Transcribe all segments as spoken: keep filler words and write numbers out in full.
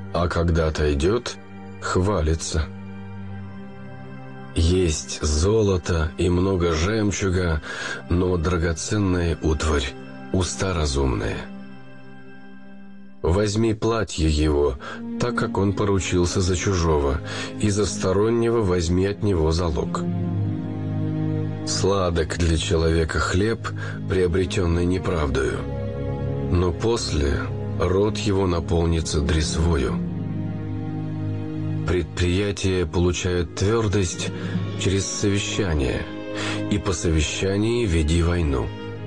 а когда отойдет, хвалится. Есть золото и много жемчуга, но драгоценная утварь — уста разумные. Возьми платье его, так как он поручился за чужого, и за стороннего возьми от него залог. Сладок для человека хлеб, приобретенный неправдою, но после рот его наполнится дресвою. Предприятия получают твердость через совещание, и по совещании веди войну.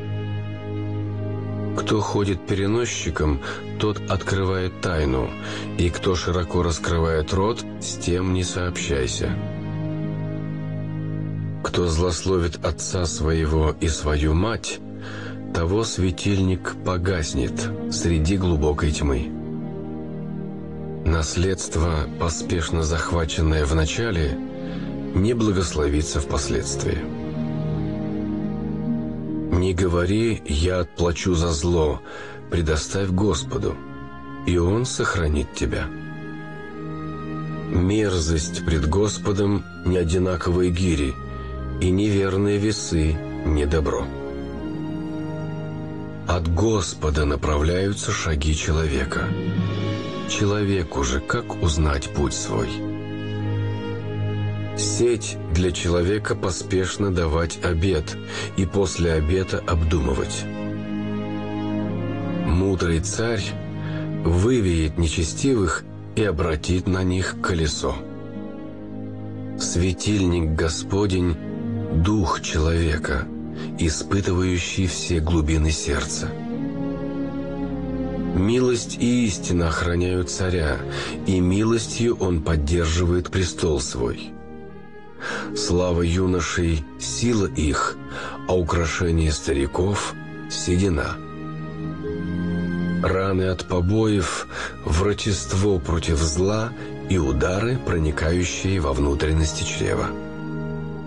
Кто ходит переносчиком, тот открывает тайну, и кто широко раскрывает рот, с тем не сообщайся. Кто злословит отца своего и свою мать, того светильник погаснет среди глубокой тьмы. Наследство, поспешно захваченное в начале, не благословится впоследствии. Не говори: «Я отплачу за зло», предоставь Господу, и Он сохранит тебя. Мерзость пред Господом — неодинаковые гири, и неверные весы — не добро. От Господа направляются шаги человека. Человеку же как узнать путь свой? Сеть для человека поспешно давать обет, и после обета обдумывать. Мудрый царь вывеет нечестивых и обратит на них колесо. Светильник Господень — дух человека, испытывающий все глубины сердца. Милость и истина охраняют царя, и милостью он поддерживает престол свой. Слава юношей — сила их, а украшение стариков — седина. Раны от побоев — врачество против зла, и удары, проникающие во внутренности чрева.